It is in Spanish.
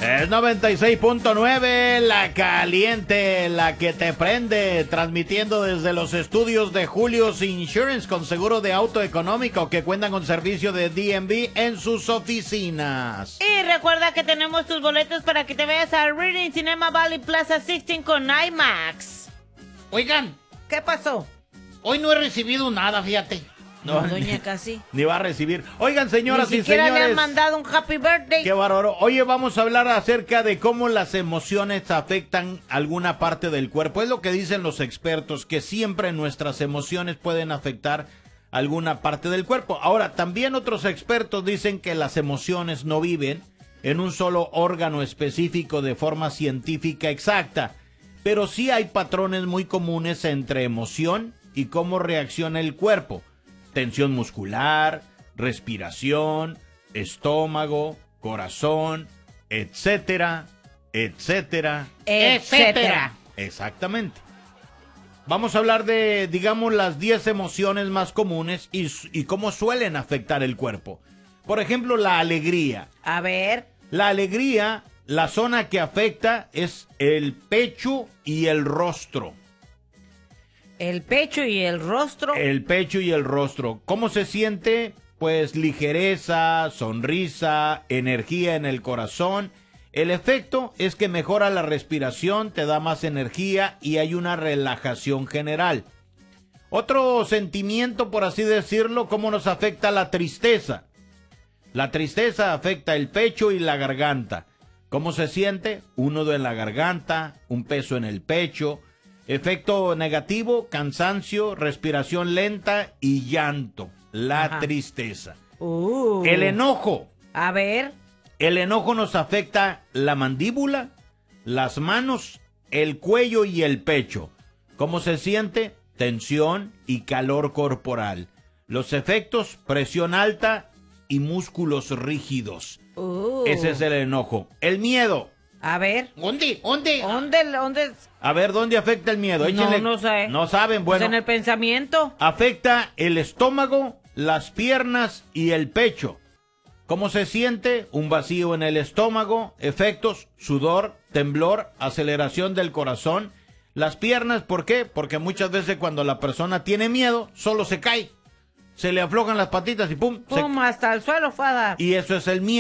Es 96.9, la caliente, la que te prende, transmitiendo desde los estudios de Julio's Insurance con seguro de auto económico que cuentan con servicio de DMV en sus oficinas. Y recuerda que tenemos tus boletos para que te veas al Reading Cinema Valley Plaza 16 con IMAX. Oigan, ¿Qué pasó? hoy no he recibido nada, fíjate. No, doña Casi. Ni va a recibir. Oigan, señoras y Ni siquiera señores. le han mandado un happy birthday. Qué bárbaro. Oye, vamos a hablar acerca de cómo las emociones afectan alguna parte del cuerpo. Es lo que dicen los expertos, que siempre nuestras emociones pueden afectar alguna parte del cuerpo. Ahora, también otros expertos dicen que las emociones no viven en un solo órgano específico de forma científica exacta, pero sí hay patrones muy comunes entre emoción y cómo reacciona el cuerpo. Tensión muscular, respiración, estómago, corazón, etcétera, etcétera, Etcétera. Exactamente. Vamos a hablar de, digamos, las 10 emociones más comunes y cómo suelen afectar el cuerpo. Por ejemplo, la alegría. A ver. La alegría, la zona que afecta es el pecho y el rostro. El pecho y el rostro. El pecho y el rostro. ¿Cómo se siente? Pues ligereza, sonrisa, energía en el corazón. El efecto es que mejora la respiración, te da más energía y hay una relajación general. Otro sentimiento, por así decirlo, ¿cómo nos afecta la tristeza? La tristeza afecta el pecho y la garganta. ¿Cómo se siente? Un nudo en la garganta, un peso en el pecho. Efecto negativo, cansancio, respiración lenta y llanto. La tristeza. El enojo. A ver. El enojo nos afecta la mandíbula, las manos, el cuello y el pecho. ¿Cómo se siente? Tensión y calor corporal. Los efectos, presión alta y músculos rígidos. Ese es el enojo. El miedo. A ver. ¿Dónde? ¿Dónde? A ver, ¿dónde afecta el miedo? Échenle. No sé. No saben, bueno. Pues en el pensamiento. Afecta el estómago, las piernas y el pecho. ¿Cómo se siente? Un vacío en el estómago, efectos, sudor, temblor, aceleración del corazón. Las piernas, ¿por qué? Porque muchas veces cuando la persona tiene miedo, solo se cae. Se le aflojan las patitas y ¡pum! Hasta el suelo fue a dar. Y eso es el miedo.